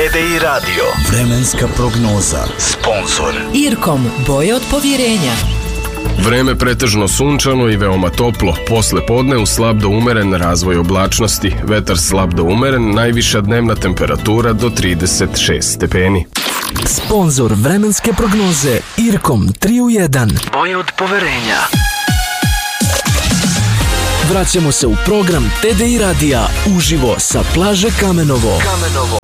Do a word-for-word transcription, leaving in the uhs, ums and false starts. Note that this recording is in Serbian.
T D I radio. Vremenska prognoza. Sponzor Irkom, boje od povjerenja. Vreme pretežno sunčano i veoma toplo. Posle podne u slab do umeren razvoj oblačnosti. Vetar slab do umeren, najviša dnevna temperatura do trideset šest stepeni. Sponzor vremenske prognoze Irkom tri u jedan. boje od poverenja. Vraćamo se u program T D I radija uživo sa plaže Kamenovo. Kamenovo.